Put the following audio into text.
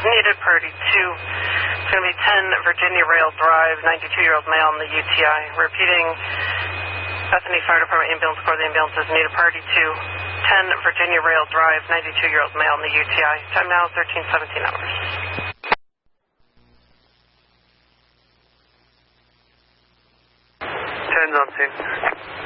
needed, priority 2. It's going to be 10 Virginia Rail Drive, 92-year-old male in the UTI. Repeating, Bethany Fire Department ambulance corps, the ambulance is needed, priority 2. 10 Virginia Rail Drive, 92-year-old male in the UTI. Time now 13:17 hours. 10 on scene.